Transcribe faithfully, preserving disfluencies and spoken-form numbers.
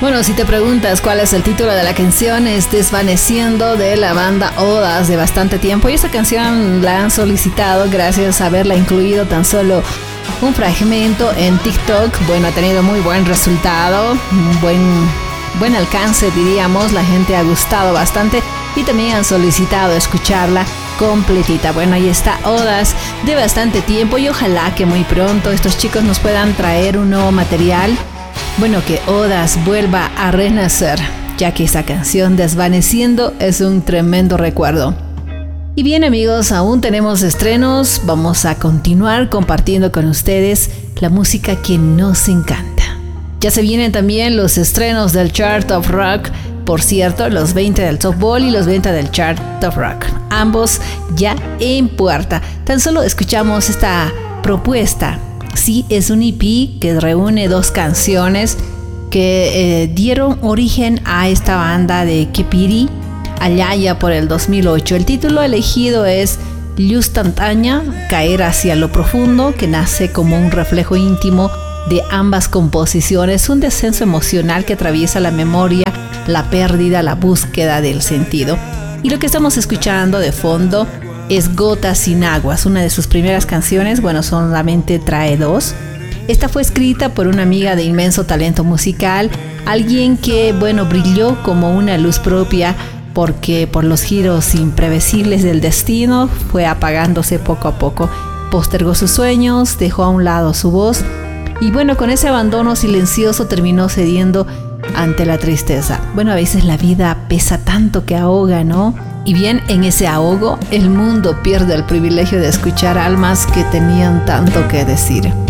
Bueno, si te preguntas cuál es el título de la canción, es Desvaneciendo, de la banda Odas, de bastante tiempo. Y esta canción la han solicitado gracias a haberla incluido tan solo un fragmento en TikTok. Bueno, ha tenido muy buen resultado, un buen, buen alcance, diríamos. La gente ha gustado bastante y también han solicitado escucharla completita. Bueno, ahí está Odas, de bastante tiempo, y ojalá que muy pronto estos chicos nos puedan traer un nuevo material. Bueno, que Odas vuelva a renacer, ya que esa canción Desvaneciendo es un tremendo recuerdo. Y bien, amigos, aún tenemos estrenos. Vamos a continuar compartiendo con ustedes la música que nos encanta. Ya se vienen también los estrenos del Chart of Rock. Por cierto, los veinte del Top Ball y los veinte del Chart of Rock, ambos ya en puerta. Tan solo escuchamos esta propuesta. Sí, es un E P que reúne dos canciones que eh, dieron origen a esta banda de Kepiri allá ya por el dos mil ocho. El título elegido es Luz Tantaña, Caer hacia lo profundo, que nace como un reflejo íntimo de ambas composiciones, un descenso emocional que atraviesa la memoria, la pérdida, la búsqueda del sentido. Y lo que estamos escuchando de fondo es Gotas sin Aguas, una de sus primeras canciones. Bueno, solamente trae dos. Esta fue escrita por una amiga de inmenso talento musical, alguien que, bueno, brilló como una luz propia, porque por los giros imprevisibles del destino fue apagándose poco a poco. Postergó sus sueños, dejó a un lado su voz, y bueno, con ese abandono silencioso terminó cediendo ante la tristeza. Bueno, a veces la vida pesa tanto que ahoga, ¿no? Y bien, en ese ahogo, el mundo pierde el privilegio de escuchar almas que tenían tanto que decir.